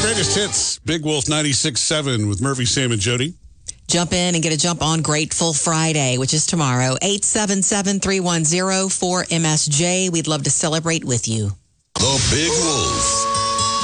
Greatest hits, Big Wolf 96.7 with Murphy, Sam, and Jody. Jump in and get a jump on Grateful Friday, which is tomorrow. 877-310-4MSJ. We'd love to celebrate with you. The Big Wolf.